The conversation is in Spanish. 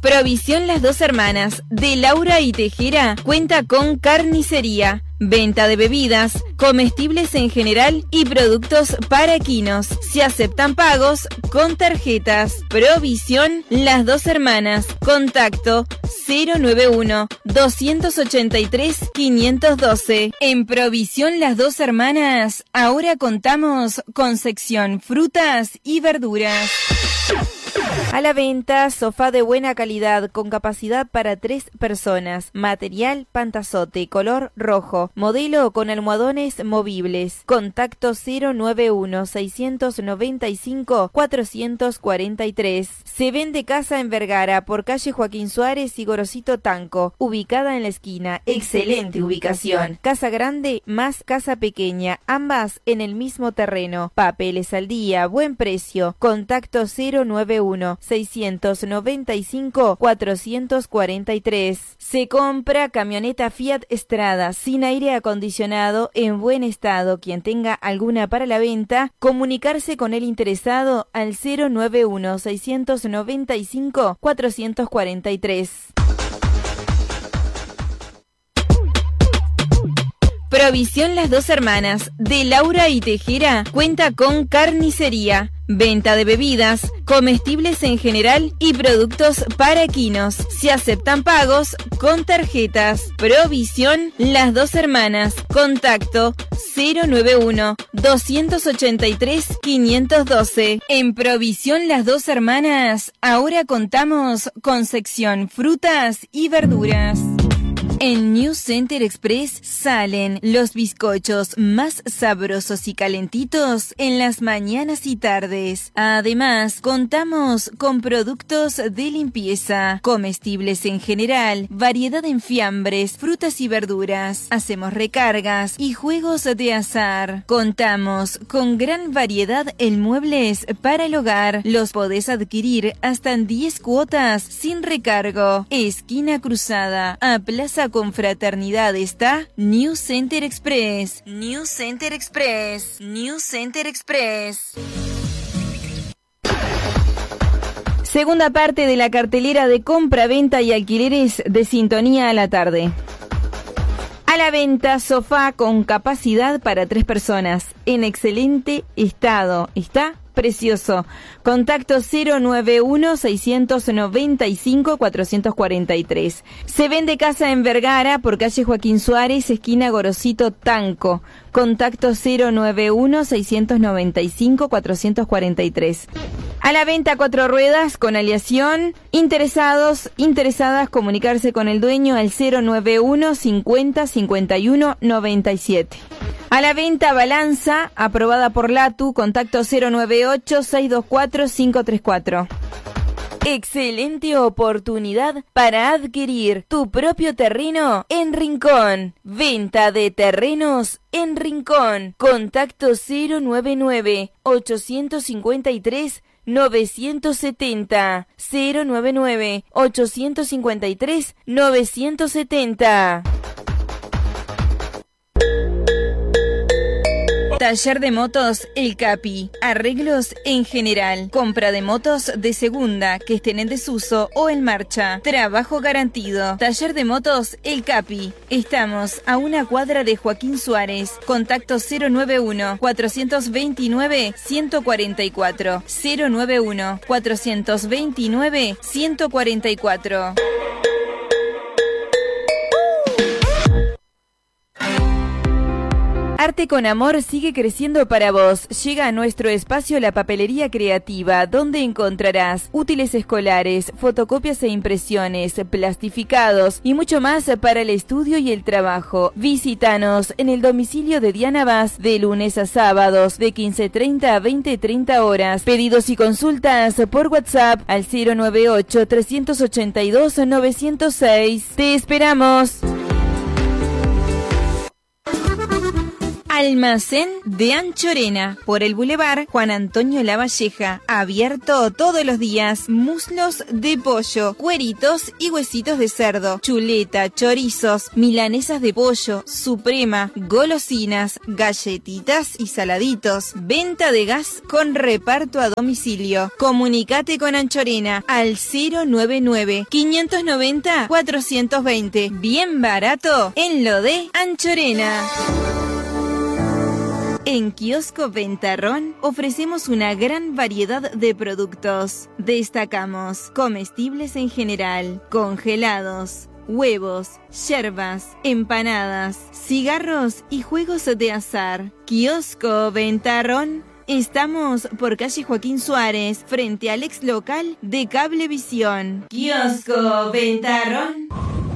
Provisión Las Dos Hermanas de Laura y Tejera cuenta con carnicería, venta de bebidas, comestibles en general y productos para equinos. Se aceptan pagos con tarjetas. Provisión Las Dos Hermanas. Contacto 091-283-512. En Provisión Las Dos Hermanas, ahora contamos con sección frutas y verduras. A la venta, sofá de buena calidad con capacidad para 3 personas. Material pantazote, color rojo. Modelo con almohadones movibles. Contacto 091-695-443. Se vende casa en Vergara por calle Joaquín Suárez y Gorosito Tanco. Ubicada en la esquina. Excelente ubicación. Casa grande más casa pequeña. Ambas en el mismo terreno. Papeles al día. Buen precio. Contacto 091-695-443. Se compra camioneta Fiat Strada sin aire acondicionado en buen estado. Quien tenga alguna para la venta, comunicarse con el interesado al 091-695-443. Provisión Las Dos Hermanas de Laura y Tejera cuenta con carnicería, venta de bebidas, comestibles en general y productos para equinos. Se aceptan pagos con tarjetas. Provisión Las Dos Hermanas. Contacto 091-283-512. En Provisión Las Dos Hermanas, ahora contamos con sección frutas y verduras. En New Center Express salen los bizcochos más sabrosos y calentitos en las mañanas y tardes. Además, contamos con productos de limpieza, comestibles en general, variedad en fiambres, frutas y verduras. Hacemos recargas y juegos de azar. Contamos con gran variedad en muebles para el hogar. Los podés adquirir hasta en 10 cuotas sin recargo. Esquina Cruzada, a Plaza Confraternidad está New Center Express. New Center Express. New Center Express. Segunda parte de la cartelera de compra, venta y alquileres de Sintonía a la tarde. A la venta, sofá con capacidad para 3 personas. En excelente estado. Está precioso. Contacto 091-695-443. Se vende casa en Vergara por calle Joaquín Suárez, esquina Gorosito Tanco. Contacto 091-695-443. A la venta 4 ruedas con aleación. Interesadas, comunicarse con el dueño al 091 50 51 97. A la venta balanza, aprobada por LATU, contacto 098-624-534. Excelente oportunidad para adquirir tu propio terreno en Rincón. Venta de terrenos en Rincón. Contacto 099-853-970. 099-853-970. Taller de motos El Capi. Arreglos en general. Compra de motos de segunda que estén en desuso o en marcha. Trabajo garantido. Taller de motos El Capi. Estamos a una cuadra de Joaquín Suárez. Contacto 091-429-144. 091-429-144. Arte con Amor sigue creciendo para vos. Llega a nuestro espacio la papelería creativa, donde encontrarás útiles escolares, fotocopias e impresiones, plastificados y mucho más para el estudio y el trabajo. Visítanos en el domicilio de Diana Vaz de lunes a sábados de 15:30 a 20:30 horas. Pedidos y consultas por WhatsApp al 098-382-906. ¡Te esperamos! Almacén de Anchorena, por el Boulevard Juan Antonio Lavalleja, abierto todos los días. Muslos de pollo, cueritos y huesitos de cerdo, chuleta, chorizos, milanesas de pollo, suprema, golosinas, galletitas y saladitos. Venta de gas con reparto a domicilio. Comunicate con Anchorena al 099-590-420. Bien barato en lo de Anchorena. En Kiosco Ventarrón ofrecemos una gran variedad de productos. Destacamos comestibles en general, congelados, huevos, yerbas, empanadas, cigarros y juegos de azar. Kiosco Ventarrón. Estamos por calle Joaquín Suárez, frente al ex local de Cablevisión. Kiosco Ventarrón.